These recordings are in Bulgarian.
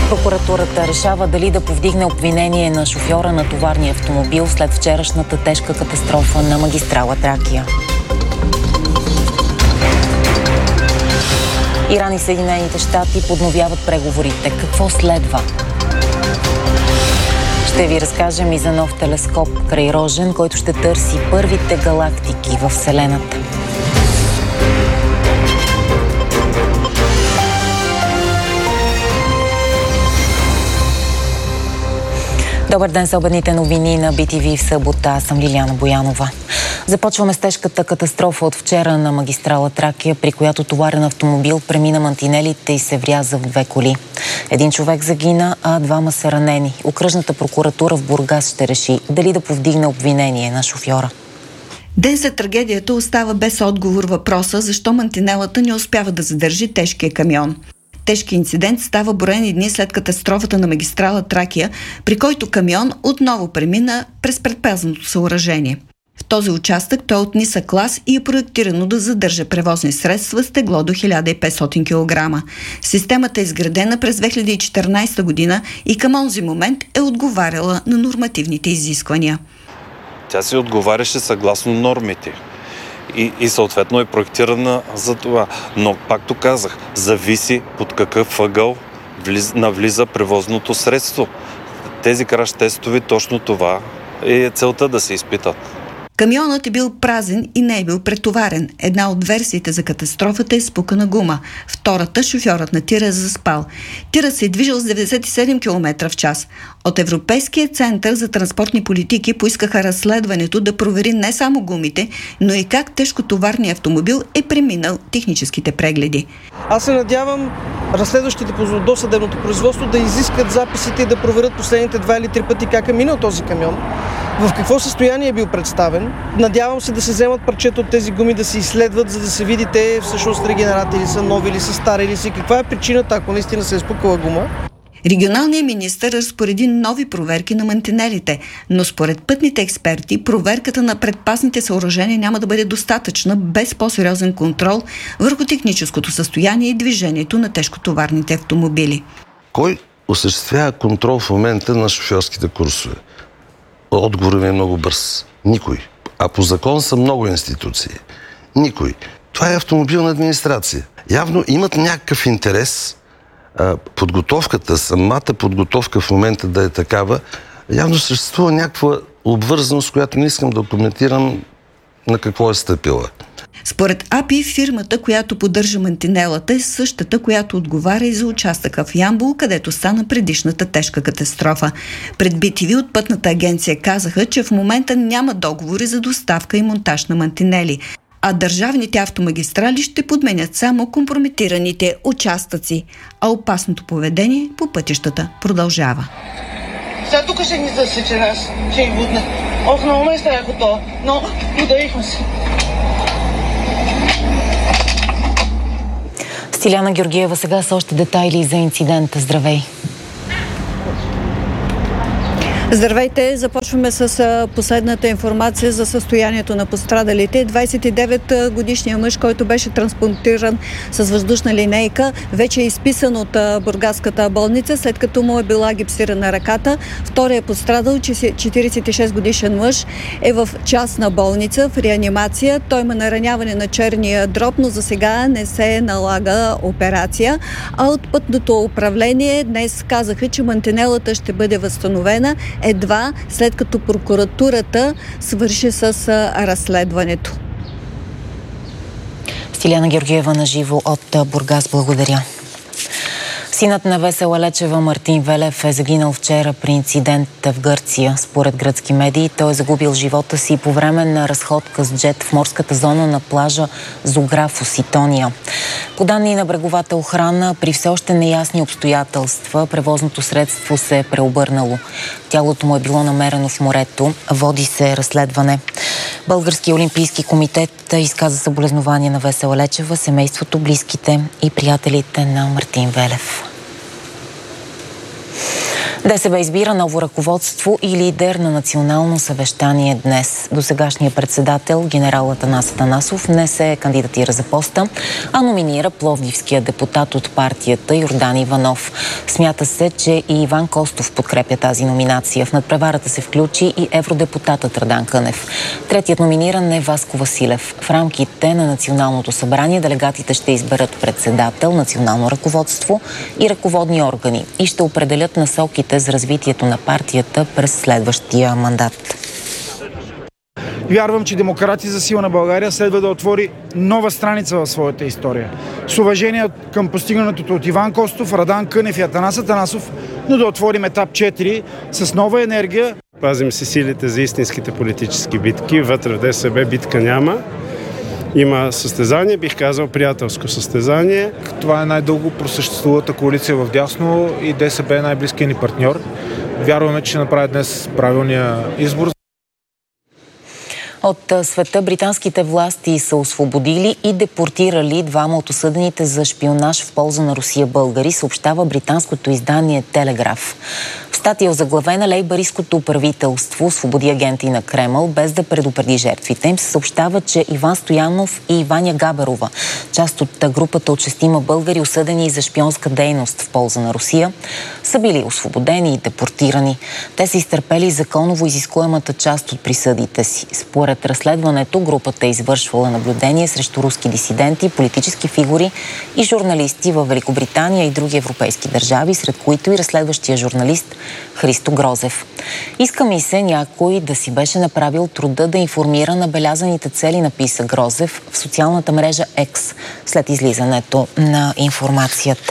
Прокуратурата решава дали да повдигне обвинение на шофьора на товарния автомобил след вчерашната тежка катастрофа на магистрала Тракия. Иран и Съединените щати подновяват преговорите. Какво следва? Ще ви разкажем и за нов телескоп крайрожен, който ще търси първите галактики във Вселената. Добър ден за обедните новини на BTV в събота. Аз съм Лиляна Боянова. Започваме с тежката катастрофа от вчера на магистрала Тракия, при която товарен автомобил премина мантинелите и се вряза в две коли. Един човек загина, а двама са ранени. Окръжната прокуратура в Бургас ще реши дали да повдигне обвинение на шофьора. Ден след трагедията остава без отговор въпроса защо мантинелата не успява да задържи тежкия камион. Тежки инцидент става броени дни след катастрофата на магистрала Тракия, при който камион отново премина през предпазното съоръжение. В този участък той е от нисък клас и е проектирано да задържа превозни средства с тегло до 1500 кг. Системата е изградена през 2014 година и към онзи момент е отговаряла на нормативните изисквания. Тя си отговаряше съгласно нормите. И съответно е проектирана за това. Но, пакто казах, зависи под какъв ъгъл навлиза превозното средство. Тези краш тестове, точно това е целта да се изпитат. Камионът е бил празен и не е бил претоварен. Една от версиите за катастрофата е спукана гума. Втората, шофьорът на тира е заспал. Тирът се е движил с 97 км в час. От Европейския център за транспортни политики поискаха разследването да провери не само гумите, но и как тежкотоварният автомобил е преминал техническите прегледи. Аз се надявам разследващите по досъдебното производство да изискат записите и да проверят последните 2 или 3 пъти как е минал този камион, в какво състояние е бил представен. Надявам се да се вземат парчета от тези гуми, да се изследват, за да се види те всъщност регенерати ли са, нови ли са, стари ли са, каква е причината, ако наистина се е спукала гума. Регионалният министър разпореди нови проверки на мантинелите, но според пътните експерти проверката на предпазните съоръжения няма да бъде достатъчна без по-сериозен контрол върху техническото състояние и движението на тежкотоварните автомобили. Кой осъществява контрол в момента на шофьорските курсове? Отговорът ми е много бърз. Никой. А по закон са много институции. Никой. Това е автомобилна администрация. Явно имат някакъв интерес подготовката, самата подготовка в момента да е такава. Явно съществува някаква обвързаност, която не искам да коментирам на какво е стъпила. Според АПИ, фирмата, която поддържа мантинелата, е същата, която отговаря и за участъка в Ямбол, където стана предишната тежка катастрофа. Пред BTV от пътната агенция казаха, че в момента няма договори за доставка и монтаж на мантинели, а държавните автомагистрали ще подменят само компрометираните участъци, а опасното поведение по пътищата продължава. Сега тук ще ни засече нас, ще ни будне. Ох, много ме страх от това, но ударихме се. Стиляна Георгиева сега с още детайли за инцидента. Здравей! Здравейте! Започваме с последната информация за състоянието на пострадалите. 29-годишният мъж, който беше трансплантиран с въздушна линейка, вече е изписан от бургаската болница, след като му е била гипсирана ръката. Вторият пострадал, 46-годишен мъж, е в частна болница в реанимация. Той има нараняване на черния дроб, но за сега не се налага операция. А от пътното управление днес казаха, че мантинелата ще бъде възстановена едва след като прокуратурата свърши с разследването. Стиляна Георгиева на живо от Бургас. Благодаря. Синът на Весела Лечева, Мартин Велев, е загинал вчера при инцидент в Гърция. Според гръцки медии, той е загубил живота си по време на разходка с джет в морската зона на плажа Зографос, Итония. По данни на бреговата охрана, при все още неясни обстоятелства, превозното средство се е преобърнало. Тялото му е било намерено в морето. Води се разследване. Българския олимпийски комитет изказа съболезнования на Весела Лечева, семейството, близките и приятелите на Мартин Велев. ДСБ избира ново ръководство и лидер на национално съвещание днес. Досегашният председател, генерал Атанас Атанасов, не се кандидатира за поста, а номинира пловдивския депутат от партията Йордан Иванов. Смята се, че и Иван Костов подкрепя тази номинация. В надпреварата се включи и евродепутатът Радан Кънев. Третият номиниран е Васко Василев. В рамките на Националното събрание делегатите ще изберат председател, национално ръководство и ръководни органи и ще определят насоките за развитието на партията през следващия мандат. Вярвам, че Демократи за сила на България следва да отвори нова страница в своята история. С уважение към постигнатото от Иван Костов, Радан Кънев и Атанас Атанасов, но да отворим етап 4 с нова енергия. Пазим си силите за истинските политически битки. Вътре в ДСБ битка няма. Има състезание, бих казал приятелско състезание. Това е най-дълго просъществувата коалиция в дясно и ДСБ е най-близкият ни партньор. Вярваме, че ще направи днес правилния избор. От света британските власти са освободили и депортирали двама от осъдените за шпионаж в полза на Русия българи, съобщава британското издание Телеграф. В статия озаглавена лейбъристското правителство освободи агенти на Кремъл, без да предупреди жертвите им, се съобщава, че Иван Стоянов и Ваня Габерова, част от групата от 6 българи, осъдени за шпионска дейност в полза на Русия, са били освободени и депортирани. Те са изтърпели законово изискуемата част от присъдите си. Според разследването, групата е извършвала наблюдение срещу руски дисиденти, политически фигури и журналисти в Великобритания и други европейски държави, сред които и разследващия журналист Христо Грозев. Иска ми се някой да си беше направил труда да информира набелязаните цели, написа Грозев в социалната мрежа X след излизането на информацията.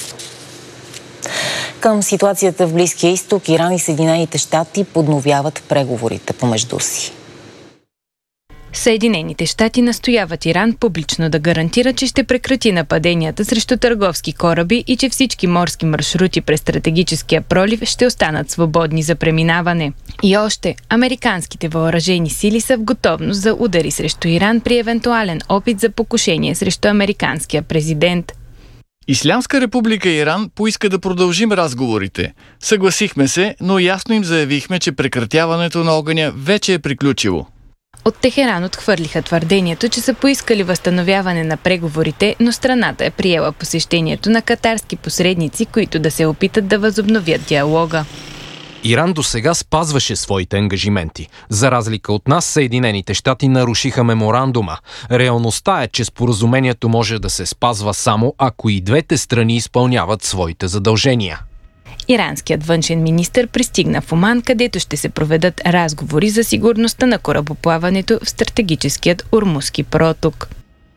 Към ситуацията в Близкия изток, Иран и Съединените щати подновяват преговорите помежду си. Съединените щати настояват Иран публично да гарантира, че ще прекрати нападенията срещу търговски кораби и че всички морски маршрути през стратегическия пролив ще останат свободни за преминаване. И още, американските въоръжени сили са в готовност за удари срещу Иран при евентуален опит за покушение срещу американския президент. Ислямска република Иран поиска да продължим разговорите. Съгласихме се, но ясно им заявихме, че прекратяването на огъня вече е приключило. От Техеран отхвърлиха твърдението, че са поискали възстановяване на преговорите, но страната е приела посещението на катарски посредници, които да се опитат да възобновят диалога. Иран досега спазваше своите ангажименти. За разлика от нас, Съединените щати нарушиха меморандума. Реалността е, че споразумението може да се спазва само ако и двете страни изпълняват своите задължения. Иранският външен министър пристигна в Оман, където ще се проведат разговори за сигурността на корабоплаването в стратегическият Ормузски проток.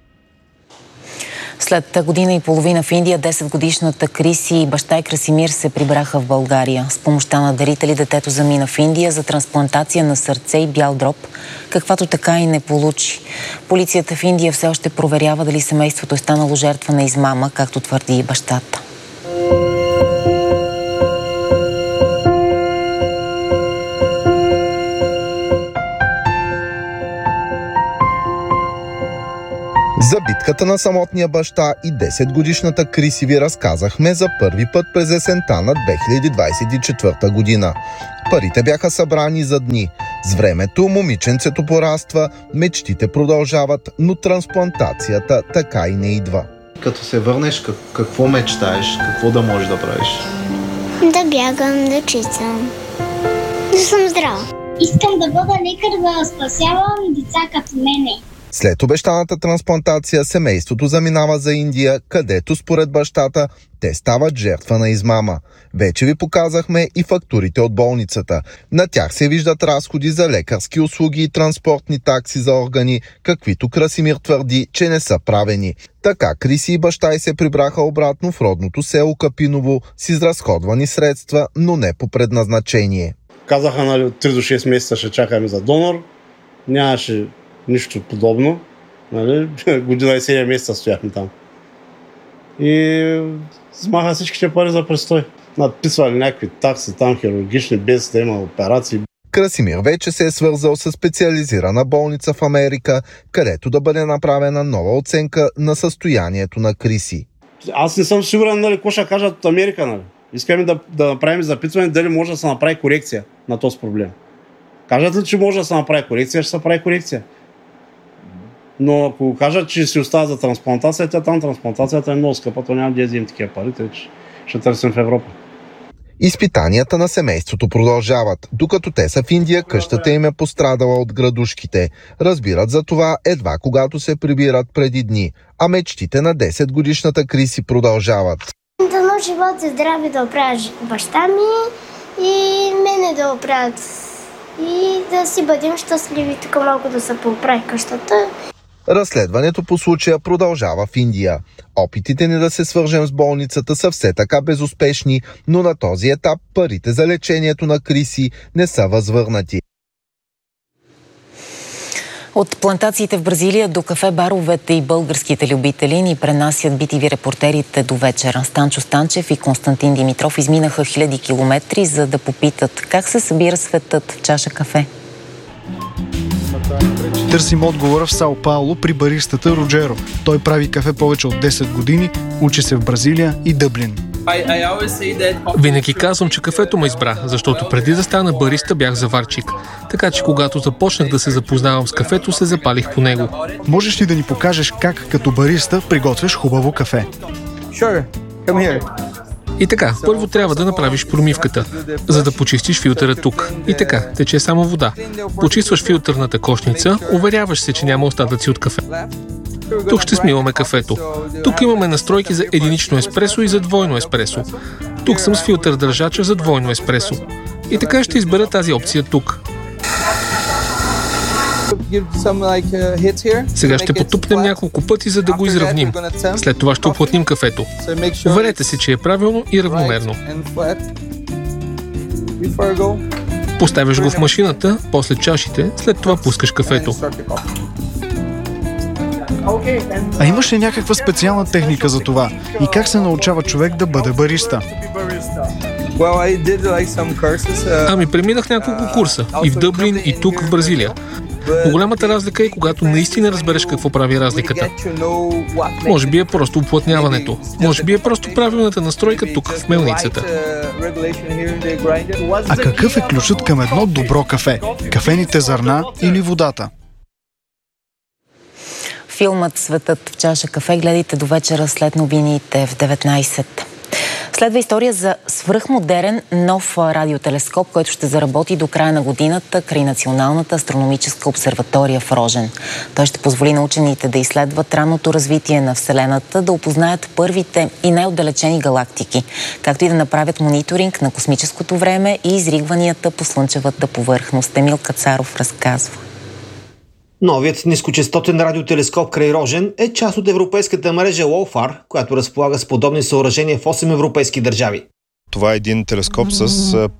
След година и половина в Индия 10-годишната Криси и баща и Красимир се прибраха в България. С помощта на дарители детето замина в Индия за трансплантация на сърце и бял дроб, каквато така и не получи. Полицията в Индия все още проверява дали семейството е станало жертва на измама, както твърди и бащата. За битката на самотния баща и 10-годишната Криси ви разказахме за първи път през есента на 2024 година. Парите бяха събрани за дни. С времето момиченцето пораства, мечтите продължават, но трансплантацията така и не идва. Като се върнеш, какво мечтаеш? Какво да можеш да правиш? Да бягам, да читам. Да съм здрава. Искам да бъда лекар, да спасявам деца като мене. След обещаната трансплантация семейството заминава за Индия, където според бащата те стават жертва на измама. Вече ви показахме и фактурите от болницата. На тях се виждат разходи за лекарски услуги и транспортни такси за органи, каквито Красимир твърди, че не са правени. Така Криси и баща й се прибраха обратно в родното село Капиново с изразходвани средства, но не по предназначение. Казаха, нали, от 3 до 6 месеца ще чакаме за донор. Нямаше нищо подобно. Нали? Година и 7 месеца стояхме там. И смаха всичките пари за престой. Надписвали някакви такси там, хирургични, без да има операции. Красимир вече се е свързал с специализирана болница в Америка, където да бъде направена нова оценка на състоянието на Криси. Аз не съм сигурен, нали, какво ще кажат от Америка. Нали? Искаме да направим запитване дали може да се направи корекция на този проблем. Кажат ли, че може да се направи корекция, ще се прави корекция. Но ако кажат, че си остава за трансплантацията, там трансплантацията е много скъпа, то няма да вземем такива пари. ще търсим в Европа. Изпитанията на семейството продължават. Докато те са в Индия, къщата им е пострадала от градушките. Разбират за това едва когато се прибират преди дни. А мечтите на 10-годишната Криси продължават. Дано живот и здраве да оправя баща ми и мене да оправят. И да си бъдем щастливи, така малко да се поправи къщата. Разследването по случая продължава в Индия. Опитите ни да се свържем с болницата са все така безуспешни, но на този етап парите за лечението на Криси не са възвърнати. От плантациите в Бразилия до кафе-баровете и българските любители ни пренасят BTV репортерите до вечера. Станчо Станчев и Константин Димитров изминаха 1000 километри, за да попитат как се събира светът в чаша кафе. Търсим отговора в Сао Пауло при баристата Роджеро. Той прави кафе повече от 10 години, учи се в Бразилия и Дъблин. Винаги казвам, че кафето ме избра, защото преди да стана бариста бях заварчик. Така че когато започнах да се запознавам с кафето, се запалих по него. Можеш ли да ни покажеш как като бариста приготвяш хубаво кафе? И така, първо трябва да направиш промивката, за да почистиш филтъра тук. И така, тече само вода. Почистваш филтърната кошница, уверяваш се, че няма остатъци от кафе. Тук ще смиваме кафето. Тук имаме настройки за единично еспресо и за двойно еспресо. Тук съм с филтър държача за двойно еспресо. И така ще избера тази опция тук. Сега ще потупнем няколко пъти, за да го изравним. След това ще оплътним кафето. Уверете се, че е правилно и равномерно. Поставяш го в машината, после чашите, след това пускаш кафето. А имаш ли някаква специална техника за това? И как се научава човек да бъде бариста? Ами преминах няколко курса. И в Дъблин, и тук в Бразилия. По-голямата разлика е, когато наистина разбереш какво прави разликата. Може би е просто уплътняването. Може би е просто правилната настройка тук, в мелницата. А какъв е ключът към едно добро кафе? Кафените зърна или водата? Филмът "Светът в чаша кафе" гледайте до вечера след новините в 19. Следва история за свръхмодерен нов радиотелескоп, който ще заработи до края на годината край Националната астрономическа обсерватория в Рожен. Той ще позволи на учените да изследват ранното развитие на Вселената, да опознаят първите и най-отдалечени галактики, както и да направят мониторинг на космическото време и изригванията по слънчевата повърхност. Емил Кацаров разказва. Новият нискочестотен радиотелескоп край Рожен е част от европейската мрежа LOFAR, която разполага с подобни съоръжения в 8 европейски държави. Това е един телескоп с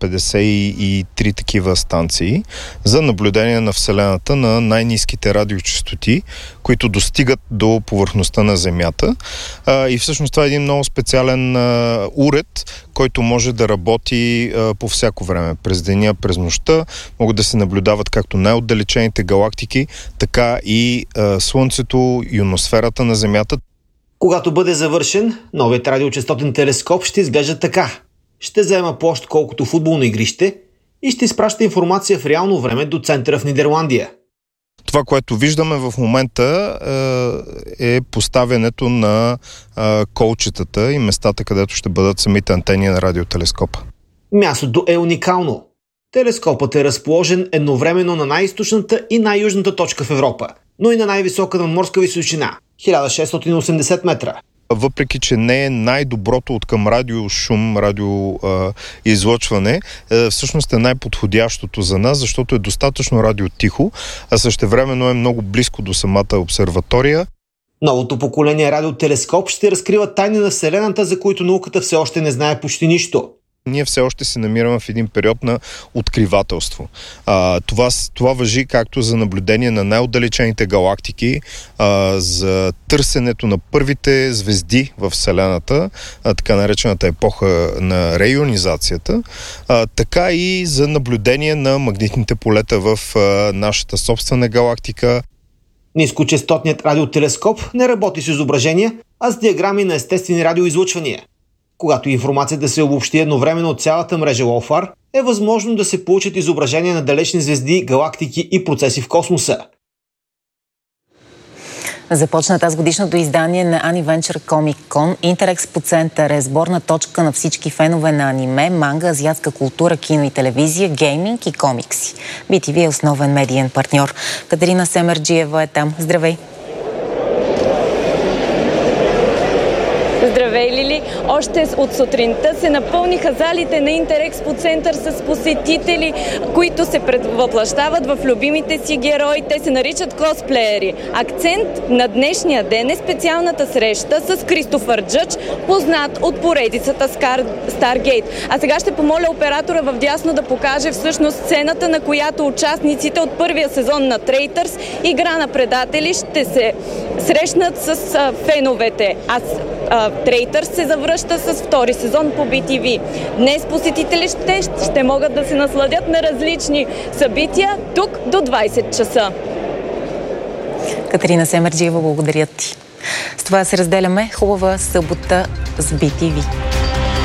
53 такива станции за наблюдение на Вселената на най-ниските радиочестоти, които достигат до повърхността на Земята. И всъщност това е един много специален уред, който може да работи по всяко време. През деня, през нощта могат да се наблюдават както най-отдалечените галактики, така и Слънцето, ионосферата на Земята. Когато бъде завършен, новият радиочестотен телескоп ще изглежда така. Ще заема площ колкото футболно игрище и ще изпраща информация в реално време до центъра в Нидерландия. Това, което виждаме в момента е поставянето на колчетата и местата, където ще бъдат самите антени на радиотелескопа. Мястото е уникално. Телескопът е разположен едновременно на най-източната и най-южната точка в Европа, но и на най-висока надморска височина – 1680 метра. Въпреки че не е най-доброто от към радиошум, радиоизлъчване, всъщност е най-подходящото за нас, защото е достатъчно радиотихо, а същевременно е много близко до самата обсерватория. Новото поколение радиотелескоп ще разкрива тайни на Вселената, за които науката все още не знае почти нищо. Ние все още се намираме в един период на откривателство. Това важи както за наблюдение на най-отдалечените галактики, за търсенето на първите звезди в Вселената, така наречената епоха на реионизацията, така и за наблюдение на магнитните полета в нашата собствена галактика. Нискочестотният радиотелескоп не работи с изображения, а с диаграми на естествени радиоизлъчвания. Когато информацията се обобщи едновременно от цялата мрежа LOFAR, е възможно да се получат изображения на далечни звезди, галактики и процеси в космоса. Започна тази годишното издание на Anniventure Comic Con. Интерекспо център е сборна точка на всички фенове на аниме, манга, азиатска култура, кино и телевизия, гейминг и комикси. BTV е основен медиен партньор. Катерина Семерджиева е там. Здравей! Здравей, Лили! Още от сутринта се напълниха залите на Интерекспо център с посетители, които се въплъщават в любимите си герои. Те се наричат косплеери. Акцент на днешния ден е специалната среща с Кристофър Джъдж, познат от поредицата Старгейт. А сега ще помоля оператора в дясно да покаже всъщност сцената, на която участниците от първия сезон на Трейтърс, Игра на предатели, ще се срещнат с феновете. Трейтърс се завръща с втори сезон по BTV. Днес посетителите ще могат да се насладят на различни събития тук до 20 часа. Катерина Семерджиева, благодаря ти. С това се разделяме. Хубава събота с BTV.